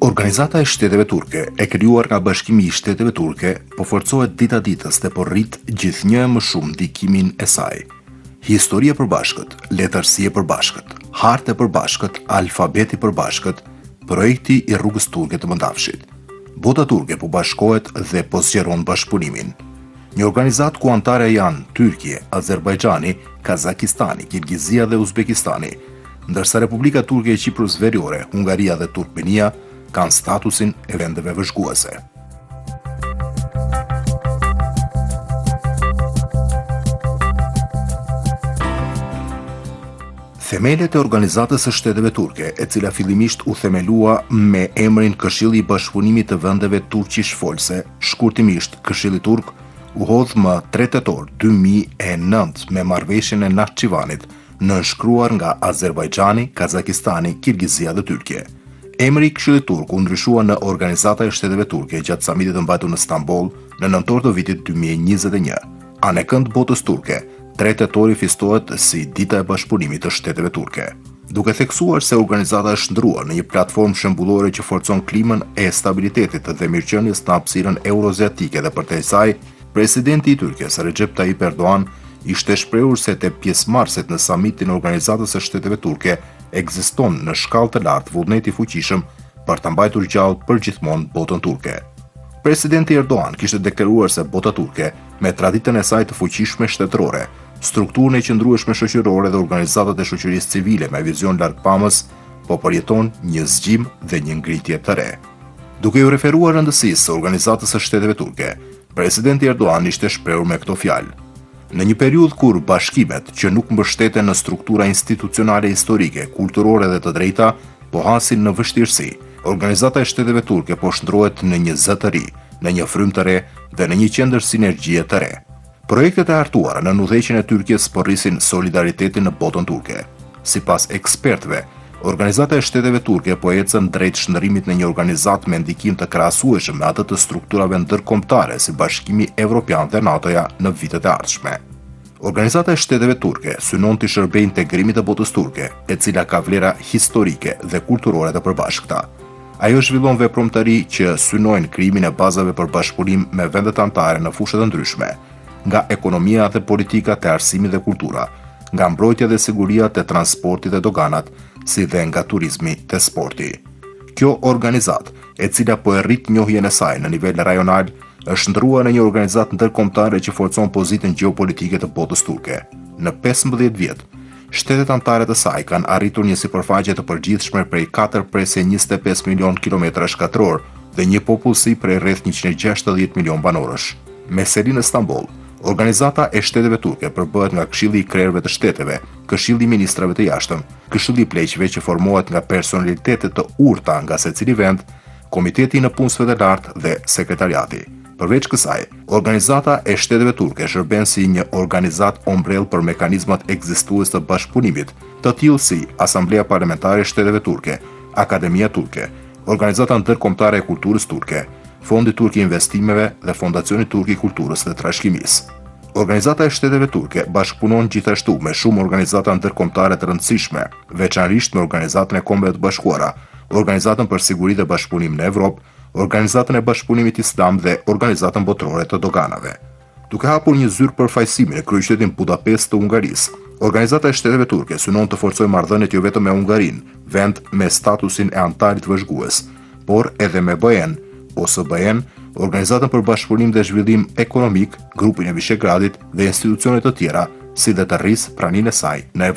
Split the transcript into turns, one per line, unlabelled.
Organizata e Shteteve Turke, e krijuar nga Bashkimi i Shteteve Turke, po forcohet dita ditës dhe po rrit gjithnjë e më shumë ndikimin e saj. Histori e përbashkët, letërsi e përbashkët, hartë e përbashkët, alfabeti përbashkët, projekti i rrugës turke të Mëndafshit. Bota turke po bashkohet dhe po zgjeron bashkëpunimin. Një organizat ku antarja janë Tyrkije, Azerbajxhani, Kazakistani, Kirgizia dhe Uzbekistani, ndërsa Republika Turke e Qiprës Veriore, Hungaria dhe Turkmenia kanë statusin e vendeve vëzhguese. Themelet e Organizatës së Shteteve Turke, e cila fillimisht u themelua me emrin Këshilli i Bashkëpunimit të Vendeve Turqish-Folse, shkurtimisht Këshilli Turk, u hodh më 3 tetor 2009 me marrëveshjen e Nakhçıvanit, nënshkruar nga Azerbajxhani, Kazakistani, Kirgizia dhe Tyrkije. Emri Këshilli Turk u ndryshua në Organizata e Shteteve Turke gjatë samitit të mbajtur në Stamboll në nëntor të vitit 2021. Anë kënd botës turke, 3 tetori festohet si Dita e Bashkëpunimit të Shteteve Turke. Duke theksuar se organizata është ndruar në një platformë shembullore që forcon klimën e stabilitetit dhe mirëqenies në hapësirën euroaziatike dhe përtej saj, presidenti i Turqisë Recep Tayyip Erdogan ishte shprehur se te pjesëmarrësit në samitin e Organizatës së Shteteve Turke ekziston në shkallë të lartë vullneti fuqishëm për ta mbajtur gjallë përgjithmonë botën turke. Presidenti Erdogan kishte deklaruar se bota turke, me traditën e saj të fuqishme shtetërore, strukturën e qëndrueshme shoqërore dhe organizatat e shoqërisë civile me vizion largpamës, po përjeton një zgjim dhe një ngritje të re. Duke u referuar rëndësisë së Organizatës së Shteteve Turke, presidenti Erdogan ishte shprehur me këto fjalë: në një periudhë kur bashkimet që nuk mbështeten në struktura institucionale historike, kulturore dhe të drejta, po hasin në vështirësi, Organizata e Shteteve Turke po shndrohet në një zë të ri, në një frymë të re dhe në një qendër sinergjie të re. Projektet e hartuara në udhëheqjen e Turqisë po rrisin solidaritetin në botën turke. Sipas ekspertëve, Organizata e Shteteve Turke po ecën drejt shndërrimit në një organizat me ndikim të krahasueshëm me atë të strukturave ndërkombëtare si Bashkimi Evropian dhe NATO-ja në vitet e ardhshme. Organizata e Shteteve Turke synon të shërbejë integrimit të botës turke, e cila ka vlera historike dhe kulturore të përbashkëta. Ajo zhvillon vepromtari që synojnë krijimin e bazave për bashkëpunim me vendet anëtare në fusha të ndryshme, nga ekonomia dhe politika te arsimit dhe kultura, nga mbrojtja dhe siguria te transporti dhe doganat, si dhe nga turizmi te sporti. Kjo organizat, e cila po e rrit njohjen e saj në nivel rajonal, është ndruar në një organizat ndërkombëtare që forcon pozitën gjeopolitike të botës turke. Në 15 vjet, shtetet anëtare të saj kanë arritur një sipërfaqe të përgjithshme prej 4.25 milion kilometra shkatror dhe një popullsi prej rreth 160 milion banorësh. Me seli në Stamboll, Organizata e Shteteve Turke përbëhet nga Këshilli i Krerëve të Shteteve, Këshilli i Ministrave të Jashtëm, Këshilli i Pleqjve që formohet nga personalitetet të urta nga secili vend, Komiteti në punësve të lartë dhe Sekretariati. Përveç kësaj, Organizata e Shteteve Turke shërben si një organizat ombrell për mekanizmat ekzistues të bashkëpunimit, të tillë si Asamblea Parlamentare e Shteteve Turke, Akademia Turke, Organizata Ndërkombëtare e Kulturës Turke, Fondi Turk i Investimeve dhe Fondacioni Turk i Kulturës dhe Trashëgimisë. Organizata e Shteteve Turke bashkëpunon gjithashtu me shumë organizata ndërkombëtare të rëndësishme, veçanërisht me Organizatën e Kombeve të Bashkuara, Organizatën për Siguri dhe Bashkëpunim në Evropë, Organizatën e Bashkëpunimit Islam dhe Organizatën Botërore të Doganave. Duke hapur një zyrë përfaqësimi në kryeqytetin Budapest të Hungarisë, Organizata e Shteteve Turke synon të forcojë marrëdhëniet jo vetëm me Hungarinë, vend me statusin e antarit vëzhgues, por edhe me BE-n, OSBE-n, Organizatën për Bashkëpunim dhe Zhvillim Ekonomik, Grupin e Vishegradit dhe institucione të tjera, si dhe të rrisë praninë e saj në